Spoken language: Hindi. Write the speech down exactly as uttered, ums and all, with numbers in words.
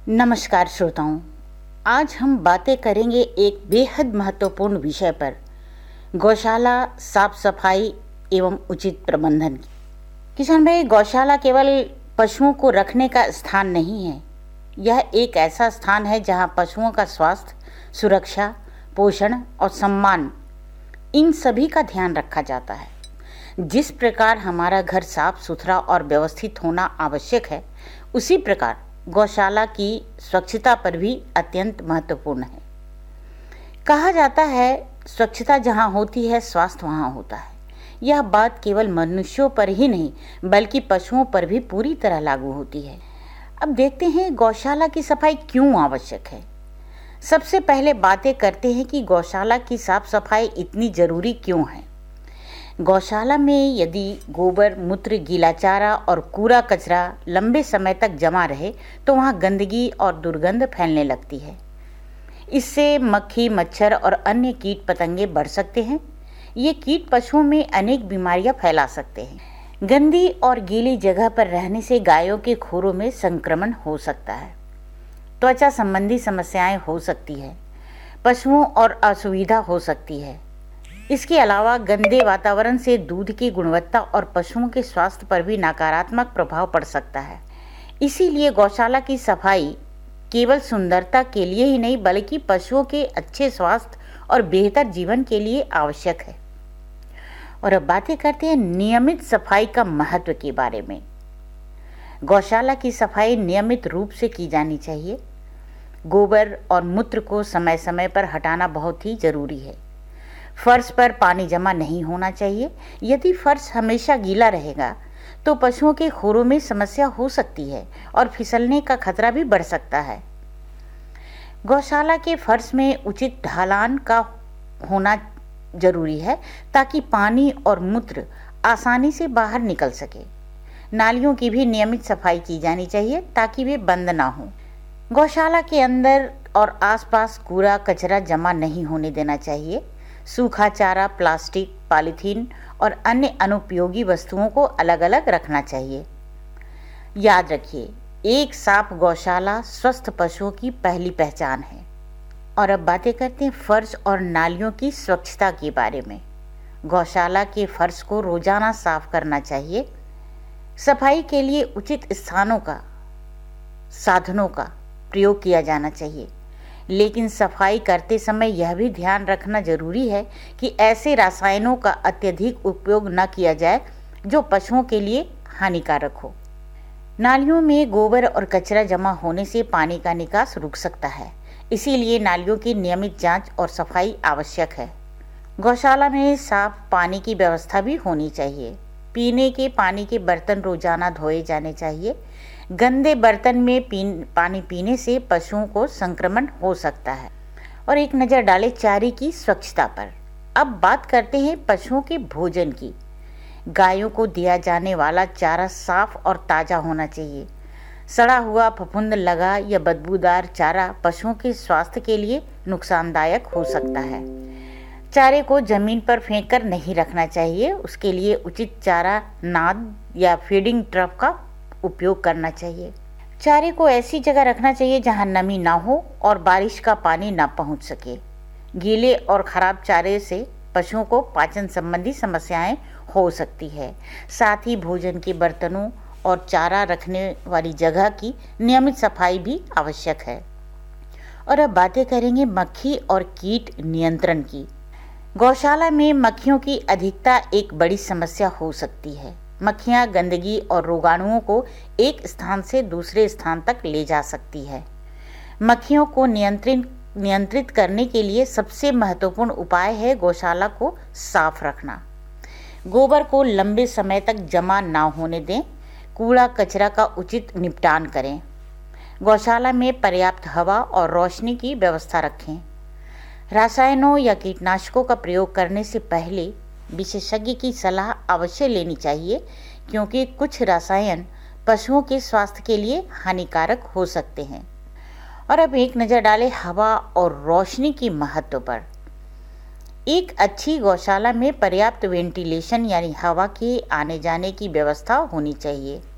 नमस्कार श्रोताओं, आज हम बातें करेंगे एक बेहद महत्वपूर्ण विषय पर, गौशाला, साफ सफाई एवं उचित प्रबंधन की। किसान भाई, गौशाला केवल पशुओं को रखने का स्थान नहीं है। यह एक ऐसा स्थान है जहां पशुओं का स्वास्थ्य, सुरक्षा, पोषण और सम्मान, इन सभी का ध्यान रखा जाता है। जिस प्रकार हमारा घर साफ सुथरा और व्यवस्थित होना आवश्यक है, उसी प्रकार गौशाला की स्वच्छता पर भी अत्यंत महत्वपूर्ण है। कहा जाता है, स्वच्छता जहाँ होती है, स्वास्थ्य वहाँ होता है। यह बात केवल मनुष्यों पर ही नहीं बल्कि पशुओं पर भी पूरी तरह लागू होती है। अब देखते हैं गौशाला की सफाई क्यों आवश्यक है। सबसे पहले बातें करते हैं कि गौशाला की साफ सफाई इतनी जरूरी क्यों है। गौशाला में यदि गोबर, मूत्र, गीला चारा और कूड़ा कचरा लंबे समय तक जमा रहे तो वहाँ गंदगी और दुर्गंध फैलने लगती है। इससे मक्खी, मच्छर और अन्य कीट पतंगे बढ़ सकते हैं। ये कीट पशुओं में अनेक बीमारियां फैला सकते हैं। गंदी और गीली जगह पर रहने से गायों के खुरों में संक्रमण हो सकता है, त्वचा संबंधी समस्याएं हो सकती है, पशुओं और असुविधा हो सकती है। इसके अलावा गंदे वातावरण से दूध की गुणवत्ता और पशुओं के स्वास्थ्य पर भी नकारात्मक प्रभाव पड़ सकता है। इसीलिए गौशाला की सफाई केवल सुंदरता के लिए ही नहीं बल्कि पशुओं के अच्छे स्वास्थ्य और बेहतर जीवन के लिए आवश्यक है। और अब बातें करते हैं नियमित सफाई का महत्व के बारे में। गौशाला की सफाई नियमित रूप से की जानी चाहिए। गोबर और मूत्र को समय समय पर हटाना बहुत ही जरूरी है। फर्श पर पानी जमा नहीं होना चाहिए। यदि फर्श हमेशा गीला रहेगा तो पशुओं के खुरों में समस्या हो सकती है और फिसलने का खतरा भी बढ़ सकता है। गौशाला के फर्श में उचित ढलान का होना जरूरी है ताकि पानी और मूत्र आसानी से बाहर निकल सके। नालियों की भी नियमित सफाई की जानी चाहिए ताकि वे बंद ना हो। गौशाला के अंदर और आसपास कूड़ा कचरा जमा नहीं होने देना चाहिए। सूखा चारा, प्लास्टिक, पॉलीथीन और अन्य अनुपयोगी वस्तुओं को अलग अलग रखना चाहिए। याद रखिए, एक साफ गौशाला स्वस्थ पशुओं की पहली पहचान है। और अब बातें करते हैं फर्श और नालियों की स्वच्छता के बारे में। गौशाला के फर्श को रोजाना साफ करना चाहिए। सफाई के लिए उचित स्थानों का, साधनों का प्रयोग किया जाना चाहिए, लेकिन सफाई करते समय यह भी ध्यान रखना जरूरी है कि ऐसे रसायनों का अत्यधिक उपयोग न किया जाए जो पशुओं के लिए हानिकारक हो। नालियों में गोबर और कचरा जमा होने से पानी का निकास रुक सकता है, इसीलिए नालियों की नियमित जांच और सफाई आवश्यक है। गौशाला में साफ पानी की व्यवस्था भी होनी चाहिए। पीने के पानी के बर्तन रोजाना धोए जाने चाहिए। गंदे बर्तन में पी, पानी पीने से पशुओं को संक्रमण हो सकता है। और एक नज़र डालें चारे की स्वच्छता पर। अब बात करते हैं पशुओं के भोजन की। गायों को दिया जाने वाला चारा साफ और ताज़ा होना चाहिए। सड़ा हुआ, फफूंद लगा या बदबूदार चारा पशुओं के स्वास्थ्य के लिए नुकसानदायक हो सकता है। चारे को जमीन पर फेंक कर नहीं रखना चाहिए। उसके लिए उचित चारा नाद या फीडिंग ट्रफ का उपयोग करना चाहिए। चारे को ऐसी जगह रखना चाहिए जहां नमी ना हो और बारिश का पानी ना पहुंच सके। गीले और खराब चारे से पशुओं को पाचन संबंधी समस्याएं हो सकती है। साथ ही भोजन के बर्तनों और चारा रखने वाली जगह की नियमित सफाई भी आवश्यक है। और अब बातें करेंगे मक्खी और कीट नियंत्रण की। गौशाला में मक्खियों की अधिकता एक बड़ी समस्या हो सकती है। मक्खियाँ गंदगी और रोगाणुओं को एक स्थान से दूसरे स्थान तक ले जा सकती है। मक्खियों को नियंत्रित नियंत्रित करने के लिए सबसे महत्वपूर्ण उपाय है गौशाला को साफ रखना। गोबर को लंबे समय तक जमा ना होने दें। कूड़ा कचरा का उचित निपटान करें। गौशाला में पर्याप्त हवा और रोशनी की व्यवस्था रखें। रसायनों या कीटनाशकों का प्रयोग करने से पहले विशेषज्ञ की सलाह अवश्य लेनी चाहिए, क्योंकि कुछ रसायन पशुओं के स्वास्थ्य के लिए हानिकारक हो सकते हैं। और अब एक नज़र डालें हवा और रोशनी की महत्व पर। एक अच्छी गौशाला में पर्याप्त वेंटिलेशन यानी हवा के आने जाने की व्यवस्था होनी चाहिए।